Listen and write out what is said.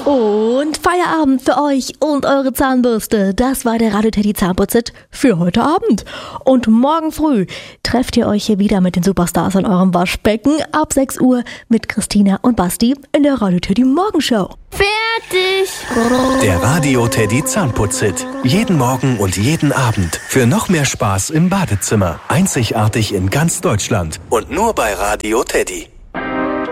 Und Feierabend für euch und eure Zahnbürste. Das war der Radio Teddy Zahnputz-Tipp für heute Abend. Und morgen früh trefft ihr euch hier wieder mit den Superstars an eurem Waschbecken ab 6 Uhr mit Christina und Basti in der Radio Teddy Morgenshow. Fertig! Der Radio Teddy Zahnputz-Tipp. Jeden Morgen und jeden Abend. Für noch mehr Spaß im Badezimmer. Einzigartig in ganz Deutschland. Und nur bei Radio Teddy.